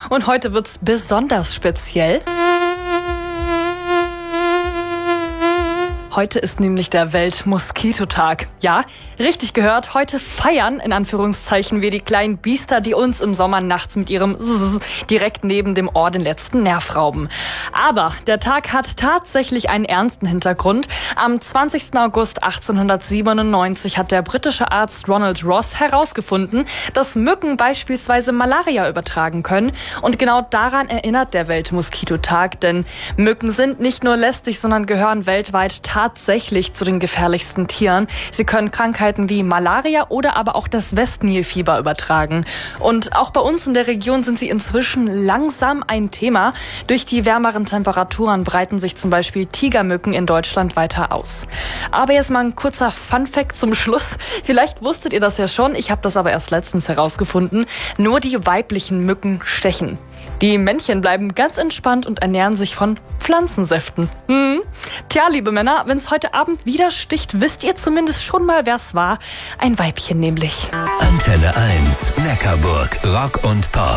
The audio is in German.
und heute wird's besonders speziell. Heute ist nämlich der Weltmoskitotag. Ja, richtig gehört, heute feiern, in Anführungszeichen, wir die kleinen Biester, die uns im Sommer nachts mit ihrem Zzz direkt neben dem Ohr den letzten Nerv rauben. Aber der Tag hat tatsächlich einen ernsten Hintergrund. Am 20. August 1897 hat der britische Arzt Ronald Ross herausgefunden, dass Mücken beispielsweise Malaria übertragen können. Und genau daran erinnert der Weltmoskitotag, denn Mücken sind nicht nur lästig, sondern gehören weltweit tatsächlich zu den gefährlichsten Tieren. Sie können Krankheiten wie Malaria oder aber auch das Westnilfieber übertragen. Und auch bei uns in der Region sind sie inzwischen langsam ein Thema. Durch die wärmeren Temperaturen breiten sich zum Beispiel Tigermücken in Deutschland weiter aus. Aber jetzt mal ein kurzer Funfact zum Schluss. Vielleicht wusstet ihr das ja schon, ich habe das aber erst letztens herausgefunden. Nur die weiblichen Mücken stechen. Die Männchen bleiben ganz entspannt und ernähren sich von Pflanzensäften. Tja, liebe Männer, wenn es heute Abend wieder sticht, wisst ihr zumindest schon mal, wer es war. Ein Weibchen nämlich. Antenne 1, Neckarburg, Rock und Pop.